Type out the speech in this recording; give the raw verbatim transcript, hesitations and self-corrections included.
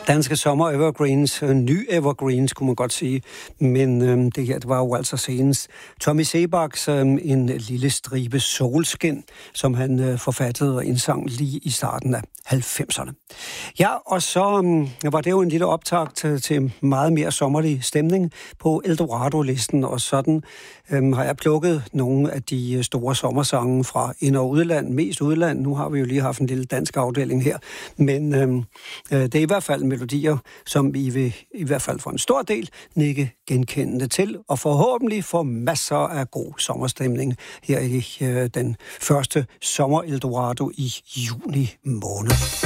Danske sommer evergreens, ny evergreens, kunne man godt sige. Men øhm, det her, det var jo altså senest Tommy Sebaks øhm, En lille stribe solskin, som han øh, forfattede og indsang lige i starten af halvfemserne. Ja, og så øhm, var det jo en lille optakt til, til meget mere sommerlig stemning på Eldorado-listen, og sådan øhm, har jeg plukket nogle af de store sommersange fra ind- og udland, mest udland. Nu har vi jo lige haft en lille dansk afdeling her, men øhm, øh, det er i hvert fald melodier, som I vil i hvert fald for en stor del nikke genkendende til, og forhåbentlig få masser af god sommerstemning her i øh, den første sommer Eldorado i juni måned.